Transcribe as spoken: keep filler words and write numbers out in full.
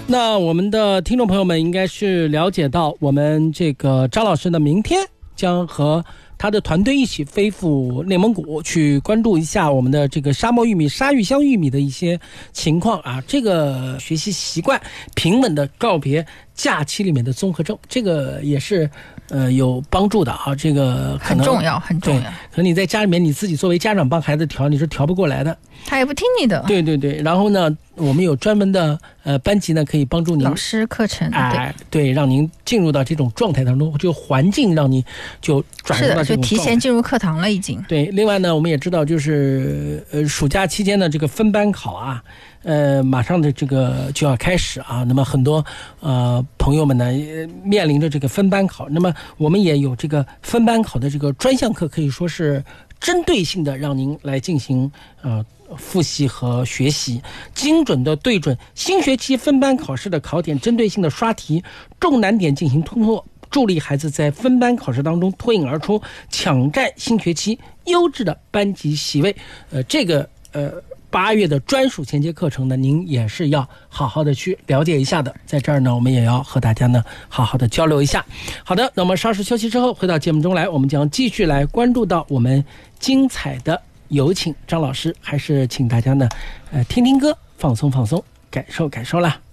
那我们的听众朋友们应该是了解到，我们这个张老师呢，明天将和他的团队一起飞赴内蒙古，去关注一下我们的这个沙漠玉米、沙芋香玉米的一些情况啊。这个学习习惯，平稳的告别假期里面的综合症，这个也是呃有帮助的啊。这个可能很重要，很重要。 可能你在家里面你自己作为家长帮孩子调，你是调不过来的， 他也不听你的。 对对对。然后呢，我们有专门的呃班级呢，可以帮助您老师课程， 哎，对，让您进入到这种状态当中，就环境让你就转入到这种状态， 是的，就提前进入课堂了已经。 对，另外呢，我们也知道，就是呃暑假期间的这个分班考啊，呃，马上的这个就要开始啊。那么很多呃朋友们呢，面临着这个分班考，那么我们也有这个分班考的这个专项课，可以说是针对性的让您来进行呃复习和学习，精准的对准新学期分班考试的考点，针对性的刷题，重难点进行突破，助力孩子在分班考试当中脱颖而出，抢占新学期优质的班级席位。呃，这个呃八月的专属衔接课程呢，您也是要好好的去了解一下的。在这儿呢，我们也要和大家呢好好的交流一下。好的，那么稍事休息之后回到节目中来，我们将继续来关注到我们精彩的有请张老师，还是请大家呢呃听听歌，放松放松，感受感受啦。